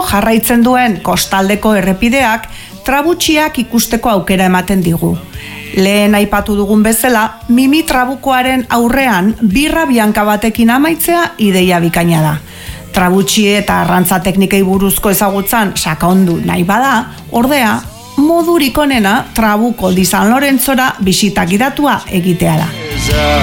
jarraitzen duen kostaldeko errepideak trabutxiak ikusteko aukera ematen digu. Lehen aipatu dugun bezala, Mimi trabukoaren aurrean birra bianka batekin amaitzea ideia bikaina da. Trabutxi eta arrantza teknikei buruzko ezagutzan sakondu nahi bada, ordea, modurik onena Trabuko di San Lorenzora bisita gidatua egitea da.